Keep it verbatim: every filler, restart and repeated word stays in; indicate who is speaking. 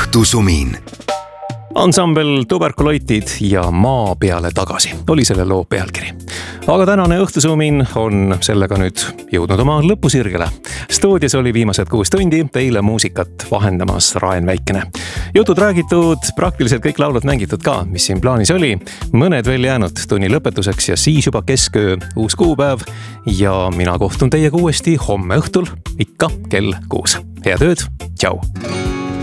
Speaker 1: õhtusumin.
Speaker 2: Ansambel Tuberkuloitid ja Maa peale tagasi oli selle loo pealkiri. Aga tänane õhtusumin on sellega nüüd jõudnud oma lõpusirgele. Stuudios oli viimased kuus tundi teile muusikat vahendamas Raen Väikene. Jutud räägitud, praktiliselt kõik laulud mängitud ka, mis siin plaanis oli. Mõned veel jäänud tunni lõpetuseks ja siis juba kesköö uus kuupäev. Ja mina kohtun teiega uuesti homme õhtul, ikka kell kuus. Head ööd, tšau!